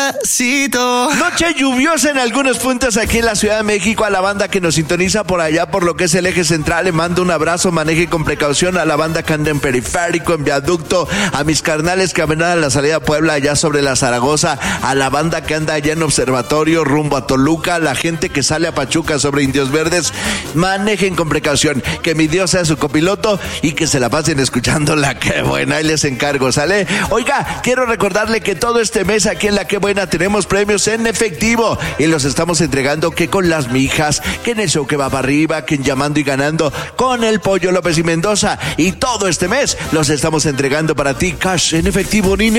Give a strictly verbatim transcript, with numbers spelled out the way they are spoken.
despacito. Noche lluviosa en algunos puntos aquí en la Ciudad de México. A la banda que nos sintoniza por allá, por lo que es el eje central, le mando un abrazo, maneje con precaución. A la banda que anda en periférico, en viaducto, a mis carnales que van a la salida a Puebla, allá sobre la Zaragoza, a la banda que anda allá en Observatorio, rumbo a Toluca, a la gente que sale a Pachuca sobre Indios Verdes, manejen con precaución, que mi Dios sea su copiloto y que se la pasen escuchando La Qué Buena. Ahí les encargo, ¿sale? Oiga, quiero recordarle que todo este mes aquí en La Qué Buena tenemos premios en efectivo y los estamos entregando que con las mijas, que en el show que va para arriba, que en Llamando y Ganando con el Pollo López y Mendoza, y todo este mes los estamos entregando para ti cash en efectivo, niña.